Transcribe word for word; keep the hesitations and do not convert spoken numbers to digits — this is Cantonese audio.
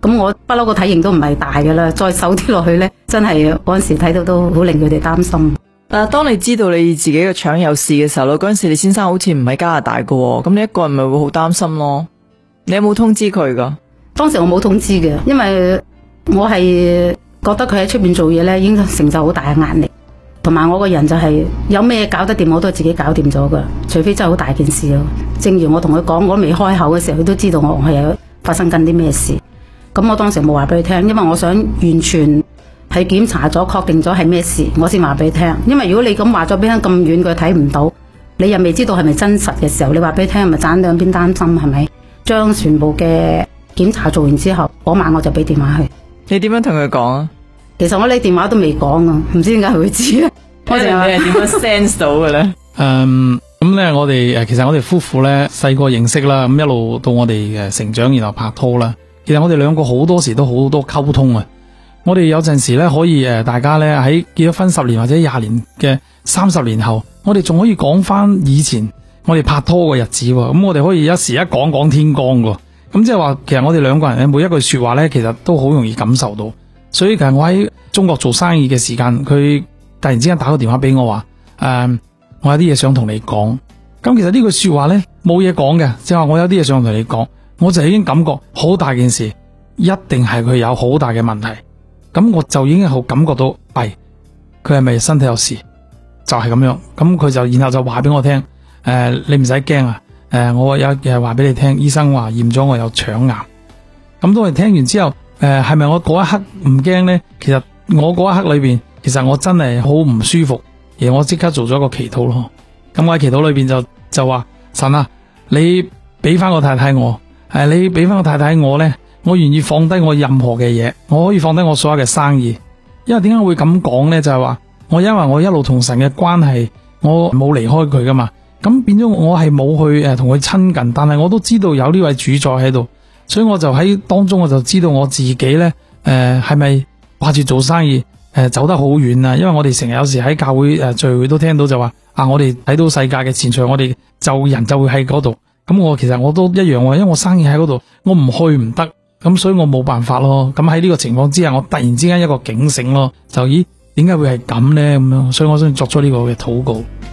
咁我不嬲個體型都唔係大㗎啦，再瘦啲落去呢，真係嗰陣時睇到都好令佢哋擔心。 但係當你知道你自己嘅腸有事嘅時候，嗰陣時你先生好似唔喺加拿大㗎喎，咁你一個人咪會好擔心咯。你有冇通知佢㗎？當時我冇通知嘅，因為我係覺得佢喺出邊做嘢呢，已經承受好大嘅壓力，同埋我個人就係有咩搞得掂我都係自己搞掂咗㗎，除非真係好大件事咯。正如我同佢講，我未開口嘅時候，佢都知道我係有發生緊啲咩事。咁我當時冇話俾佢聽，因為我想完全係檢查咗確定咗係咩事，我先話俾佢聽。因為如果你咁話咗俾佢咁遠，佢睇唔到，你又未知道係咪真實嘅時候，你話俾佢聽，咪盞兩邊擔心係咪？將全部嘅檢查做完之後，嗰晚我就俾電話佢。你點樣同佢講啊？其實我呢電話都未講啊，唔知點解佢會知啊？我哋你係點樣 sense 到嘅咧？ 誒，咁咧我哋誒，其實我哋夫婦咧細個認識啦，咁一路到我哋嘅成長，然後拍拖啦。其實我哋兩個好多時都好多溝通啊。我哋有陣時咧可以誒，大家咧喺結咗婚十年或者廿年嘅三十年後，我哋仲可以講翻以前我哋拍拖嘅日子。咁我哋可以一時一講講天光噶。咁即係話，其實我哋兩個人嘅每一句說話咧，其實都好容易感受到。所以其實我喺中國做生意嘅時間，佢突然之間打個電話俾我話，誒、呃，我有啲嘢想同你講。咁其實呢句說話咧冇嘢講嘅，即係話我有啲嘢想同你講。我就已經感覺好大件事，一定係佢有好大嘅問題。咁我就已經好感覺到，係佢係咪身體有事？就係、是、咁樣。咁佢就然後就話俾我聽，誒、呃，你唔使驚啊。誒、呃，我有嘢話俾你聽，醫生話驗咗我有腸癌。咁當我聽完之後，誒、呃，係咪我嗰一刻唔驚呢？其實我嗰一刻裏邊，其實我真係好唔舒服，而我即刻做咗個祈禱咯。咁我喺祈禱裏邊就就話，神啊，你俾翻個太太我。誒，你俾翻個太太我呢，我願意放低我任何嘅嘢，我可以放低我所有嘅生意。因為點解會咁講呢？就係話我因為我一路同神嘅關係，我冇離開佢噶嘛，咁變咗我係冇去誒同佢親近，但係我都知道有呢位主宰喺度，所以我就喺當中我就知道我自己呢，誒係咪掛住做生意誒走得好遠啊？因為我哋成日有時喺教會誒聚會都聽到就話啊，我哋睇到世界嘅前途，我哋就人就會喺嗰度。咁我其實我都一樣喎，因為我生意喺嗰度，我唔去唔得，咁所以我冇辦法咯。咁喺呢個情況之下，我突然之間一個警醒咯，就咦，點解會係咁呢？咁樣，所以我先作出呢個嘅禱告。